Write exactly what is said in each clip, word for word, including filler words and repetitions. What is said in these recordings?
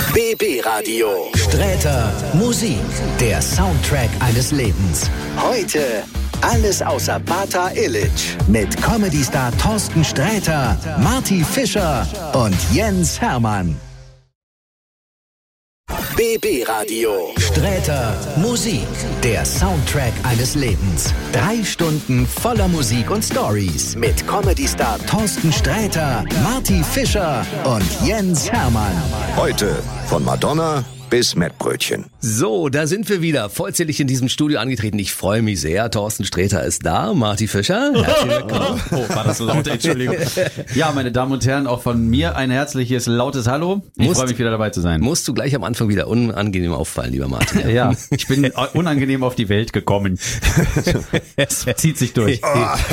B B Radio. Sträter Musik, der Soundtrack eines Lebens. Heute alles außer Bata Illich. Mit Comedy-Star Thorsten Sträter, Marty Fischer und Jens Hermann. B B Radio. Sträter Musik, der Soundtrack eines Lebens. Drei Stunden voller Musik und Stories. Mit Comedy-Star Thorsten Sträter, Marty Fischer und Jens Hermann. Heute von Madonna bis Mettbrötchen. So, da sind wir wieder, vollzählig in diesem Studio angetreten. Ich freue mich sehr. Thorsten Sträter ist da, Marty Fischer. Herzlich willkommen. Oh, war das laut, Entschuldigung. Ja, meine Damen und Herren, auch von mir ein herzliches, lautes Hallo. Ich freue mich wieder dabei zu sein. Musst du gleich am Anfang wieder unangenehm auffallen, lieber Martin. Ja, ich bin unangenehm auf die Welt gekommen. Es zieht sich durch.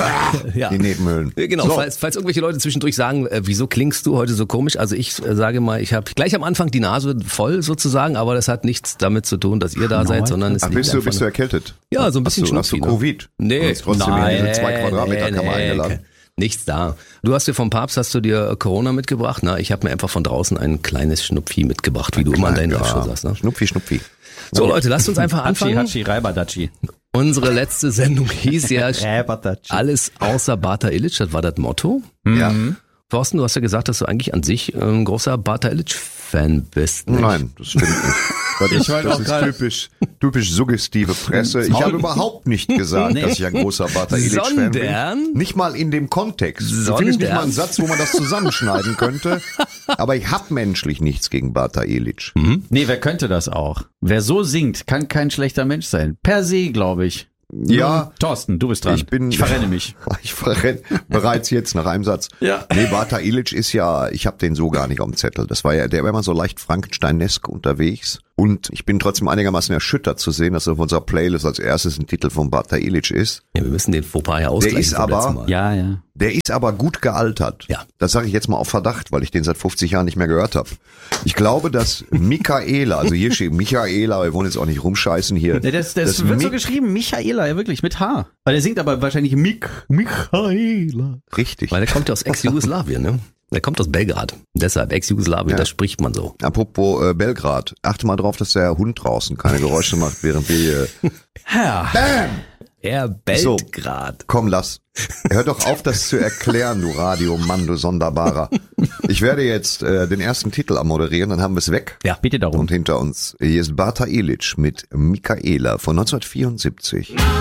Ja. Die Nebenhöhlen. Genau, So. falls, falls irgendwelche Leute zwischendurch sagen, äh, wieso klingst du heute so komisch? Also ich äh, sage mal, ich habe gleich am Anfang die Nase voll sozusagen, aber das hat nichts damit zu tun, dass ihr da Nein. seid, sondern es Ach, liegt bist du, einfach bist du erkältet? Ja, so ein bisschen Hast du, hast du Schnupfi, ne? Covid? Nee, Du hast trotzdem nein, in diese zwei Quadratmeter Kammer nee, eingeladen. Nichts da. Du hast dir vom Papst, hast du dir Corona mitgebracht? Na, ich habe mir einfach von draußen ein kleines Schnupfi mitgebracht, wie du immer an deinen Ja, Live-Show sagst. Ne? Schnupfi, Schnupfi. So Leute, lasst uns einfach Hatschi, anfangen. Hatschi, Reibadatschi. Unsere letzte Sendung hieß ja Reibadatschi. alles außer Bata Illich, das war das Motto. Ja. Thorsten, du hast ja gesagt, dass du eigentlich an sich ein großer Bata Illich-Fan bist. Nicht? Nein, das stimmt nicht. Das ist, wollte das auch ist gerade- typisch, typisch suggestive Presse. Ich habe überhaupt nicht gesagt, Nee. dass ich ein großer Bata Illich-Fan bin. Sondern? Nicht mal in dem Kontext. Du findest nicht Sondern? mal einen Satz, wo man das zusammenschneiden könnte. Aber ich habe menschlich nichts gegen Bata Illich. Nee, wer könnte das auch? Wer so singt, kann kein schlechter Mensch sein. Per se, glaube ich. Ja, Thorsten, du bist dran. ich bin. Ich verrenne mich. Ich verrenne bereits jetzt nach einem Satz. Ja. Nee, Bata Illich ist ja, ich habe den so gar nicht auf dem Zettel. Das war ja, der war immer so leicht Frankensteinesk unterwegs. Und ich bin trotzdem einigermaßen erschüttert zu sehen, dass auf unserer Playlist als erstes ein Titel von Bata Illich ist. Ja, wir müssen den Fauxpas ja ausgleichen. ist vom aber- letzten Mal. Ja, ja. Der ist aber gut gealtert. Ja. Das sage ich jetzt mal auf Verdacht, weil ich den seit fünfzig Jahren nicht mehr gehört habe. Ich glaube, dass Michaela, also hier steht Michaela, wir wollen jetzt auch nicht rumscheißen hier. Ja, das das wird so Mi- geschrieben, Michaela, ja wirklich, mit H. Weil der singt aber wahrscheinlich Mik, Michaela. Richtig. Weil der kommt ja aus Ex-Jugoslawien, ne? Der kommt aus Belgrad. Deshalb Ex-Jugoslawien, Ja. das spricht man so. Apropos äh, Belgrad, achte mal drauf, dass der Hund draußen keine Geräusche macht, während wir hier... Ja. Bam! Er So. bellt grad. Komm, lass. Hör doch auf, das zu erklären, du Radiomann, du Sonderbarer. Ich werde jetzt äh, den ersten Titel moderieren, dann haben wir es weg. Ja. Bitte darum. Und hinter uns, hier ist Bata Illich mit Michaela von neunzehnhundertvierundsiebzig.